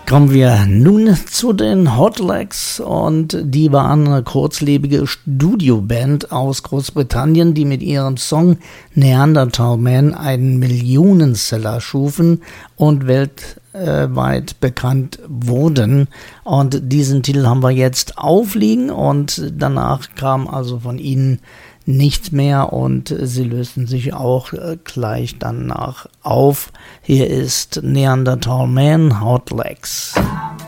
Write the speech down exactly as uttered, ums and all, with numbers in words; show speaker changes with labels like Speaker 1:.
Speaker 1: Kommen wir nun zu den Hot Legs, und die waren eine kurzlebige Studioband aus Großbritannien, die mit ihrem Song Neanderthal Man einen Millionenseller schufen und weltweit bekannt wurden. Und diesen Titel haben wir jetzt aufliegen, und danach kam also von ihnen nichts mehr, und sie lösten sich auch gleich danach auf. Hier ist Neanderthal Man, Hot Legs.